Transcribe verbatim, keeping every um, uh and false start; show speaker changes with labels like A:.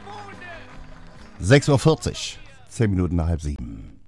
A: sechs Uhr vierzig, zehn Minuten nach halb sieben.